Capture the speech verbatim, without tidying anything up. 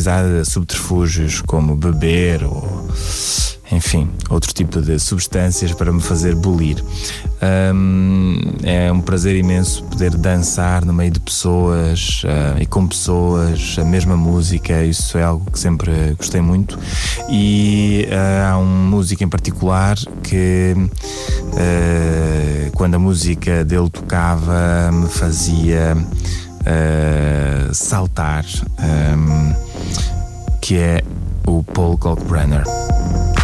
precisar de subterfúgios como beber ou, enfim, outro tipo de substâncias para me fazer bulir. Um, é um prazer imenso poder dançar no meio de pessoas uh, e com pessoas, a mesma música. Isso é algo que sempre gostei muito. E uh, há uma música em particular que uh, quando a música dele tocava me fazia uh, saltar, um, que é o Paul Kalkbrenner.